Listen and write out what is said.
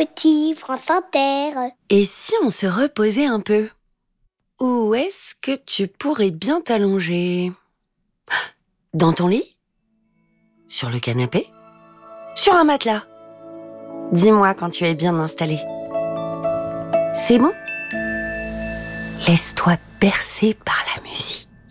Petit, France Inter. Et si on se reposait un peu? Où est-ce que tu pourrais bien t'allonger? Dans ton lit? Sur le canapé? Sur un matelas? Dis-moi quand tu es bien installé. C'est bon? Laisse-toi bercer par la musique.